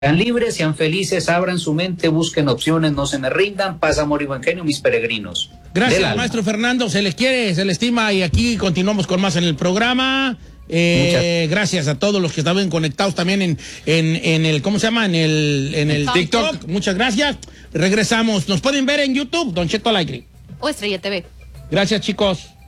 Sean libres, sean felices, abran su mente, busquen opciones, no se me rindan. Paz, amor y buen genio, mis peregrinos. Gracias, maestro Fernando. Se les quiere, se les estima y aquí continuamos con más en el programa. Gracias a todos los que estaban conectados también en el, ¿cómo se llama? En el TikTok. Muchas gracias. Regresamos. Nos pueden ver en YouTube, Don Cheto al aire. O Estrella TV. Gracias, chicos.